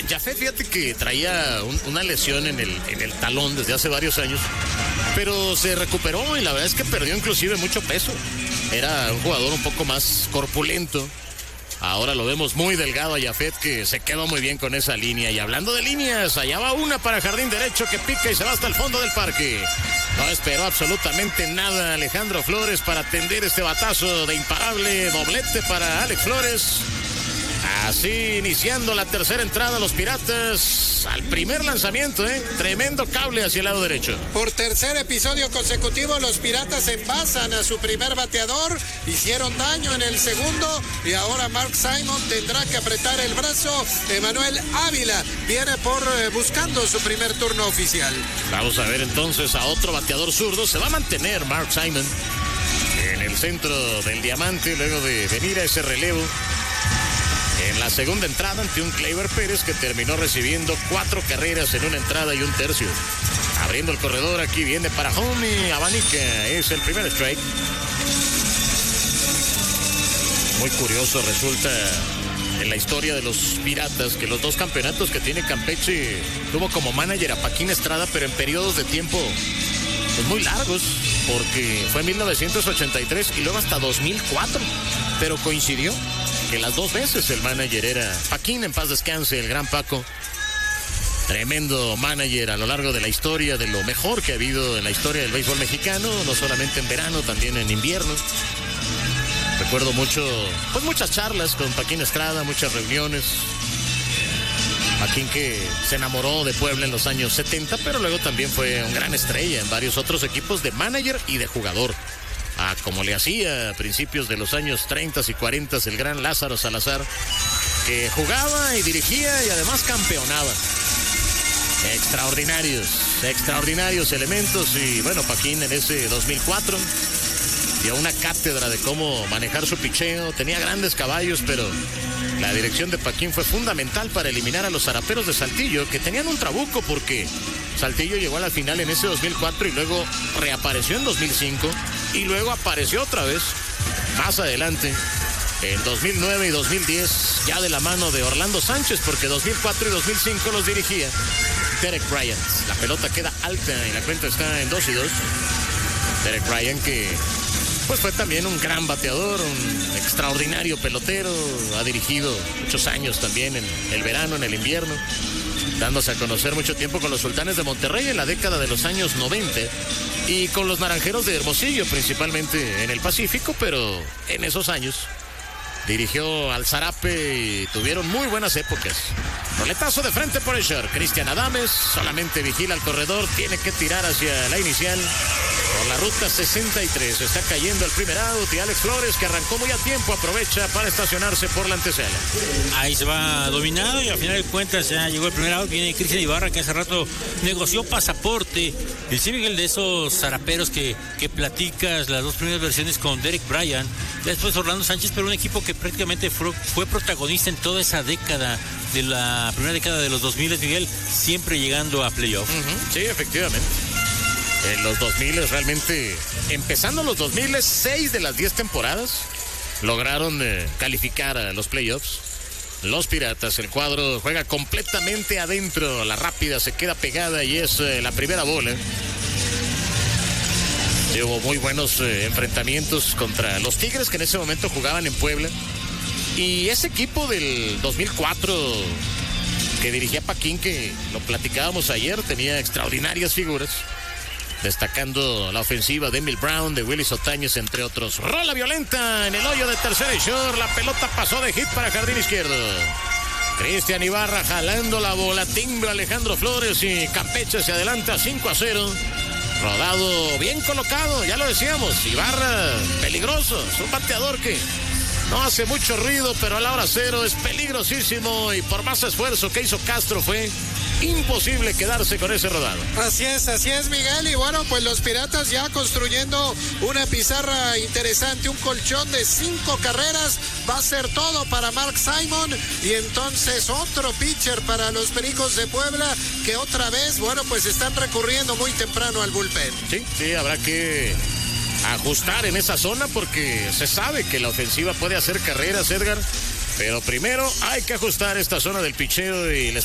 Jafet, fíjate que traía una lesión en el talón desde hace varios años, pero se recuperó y la verdad es que perdió inclusive mucho peso. Era un jugador un poco más corpulento. Ahora lo vemos muy delgado a Jafet, que se quedó muy bien con esa línea. Y hablando de líneas, allá va una para jardín derecho que pica y se va hasta el fondo del parque. No esperó absolutamente nada Alejandro Flores para atender este batazo de imparable. Doblete para Alex Flores. Así iniciando la tercera entrada, los Piratas al primer lanzamiento, tremendo cable hacia el lado derecho. Por tercer episodio consecutivo, los Piratas envasan a su primer bateador, hicieron daño en el segundo y ahora Mark Simon tendrá que apretar el brazo. Emanuel Ávila viene buscando su primer turno oficial. Vamos a ver entonces a otro bateador zurdo. Se va a mantener Mark Simon en el centro del diamante luego de venir a ese relevo en la segunda entrada ante un Gleyber Pérez que terminó recibiendo 4 carreras en una entrada y un tercio. Abriendo el corredor, aquí viene para home y abanica, es el primer strike. Muy curioso resulta en la historia de los Piratas que los 2 campeonatos que tiene Campeche tuvo como manager a Paquín Estrada, pero en periodos de tiempo pues muy largos, porque fue en 1983 y luego hasta 2004, pero coincidió que las 2 veces el manager era Paquín, en paz descanse, el gran Paco. Tremendo manager a lo largo de la historia, de lo mejor que ha habido en la historia del béisbol mexicano, no solamente en verano, también en invierno. Recuerdo muchas charlas con Paquín Estrada, muchas reuniones. Paquín que se enamoró de Puebla en los años 70, pero luego también fue un gran estrella en varios otros equipos de manager y de jugador. Como le hacía a principios de los años 30 y 40 el gran Lázaro Salazar, que jugaba y dirigía y además campeonaba. Extraordinarios elementos. Y bueno, Paquín en ese 2004 dio una cátedra de cómo manejar su picheo. Tenía grandes caballos, pero la dirección de Paquín fue fundamental para eliminar a los zaraperos de Saltillo, que tenían un trabuco porque Saltillo llegó a la final en ese 2004 y luego reapareció en 2005 y luego apareció otra vez más adelante en 2009 y 2010, ya de la mano de Orlando Sánchez, porque 2004 y 2005 los dirigía Derek Bryant. La pelota queda alta y la cuenta está en 2-2. Derek Bryant, que pues fue también un gran bateador, un extraordinario pelotero, ha dirigido muchos años también en el verano, en el invierno, dándose a conocer mucho tiempo con los Sultanes de Monterrey en la década de los años 90 y con los Naranjeros de Hermosillo, principalmente en el Pacífico, pero en esos años dirigió al Zarape y tuvieron muy buenas épocas. Roletazo de frente por el short. Cristian Adames solamente vigila al corredor, tiene que tirar hacia la inicial por la ruta 63. Está cayendo el primer out y Alex Flores, que arrancó muy a tiempo, aprovecha para estacionarse por la antesala. Ahí se va dominado y al final de cuentas ya llegó el primer out. Viene Cristian Ibarra, que hace rato negoció pasaporte. Y sí, Miguel, de esos zaraperos que platicas, las 2 primeras versiones con Derek Bryant, después Orlando Sánchez, pero un equipo que prácticamente fue protagonista en toda esa década, de la primera década de los 2000, Miguel, siempre llegando a playoff. Sí, efectivamente. En los 2000 realmente, empezando los 2000, 6 de las 10 temporadas lograron calificar a los playoffs. Los Piratas, el cuadro juega completamente adentro, la rápida se queda pegada y es la primera bola. Hubo muy buenos enfrentamientos contra los Tigres, que en ese momento jugaban en Puebla. Y ese equipo del 2004 que dirigía Paquín, que lo platicábamos ayer, tenía extraordinarias figuras, destacando la ofensiva de Emil Brown, de Willy Sotañez, entre otros. Rola violenta en el hoyo de tercera y short, la pelota pasó de hit para jardín izquierdo. Cristian Ibarra jalando la bola, timbra Alejandro Flores y Campeche se adelanta 5-0. Rodado bien colocado, ya lo decíamos, Ibarra peligroso, es un bateador que no hace mucho ruido, pero a la hora cero es peligrosísimo y por más esfuerzo que hizo Castro fue imposible quedarse con ese rodado. Así es, Miguel, y bueno, pues los Piratas ya construyendo una pizarra interesante, un colchón de 5 carreras, va a ser todo para Mark Simon, y entonces otro pitcher para los Pericos de Puebla, que otra vez, bueno, pues están recurriendo muy temprano al bullpen. Sí, habrá que ajustar en esa zona porque se sabe que la ofensiva puede hacer carreras, Edgar, pero primero hay que ajustar esta zona del picheo y les